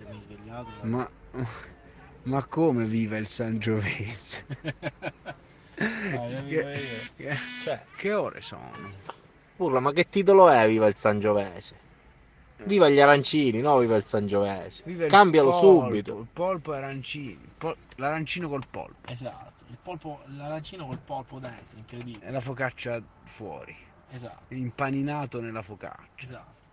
essermi svegliato. Ma come viva il Sangiovese? Io vivo io. Che, Cioè, che ore sono? urla, ma che titolo è Viva il Sangiovese? Viva gli arancini, no viva il Sangiovese. Viva il Cambialo subito. polpo, il polpo e arancini, l'arancino col polpo Esatto, il polpo, l'arancino col polpo dentro, e incredibile. la focaccia fuori, Esatto, impaninato nella focaccia. esatto.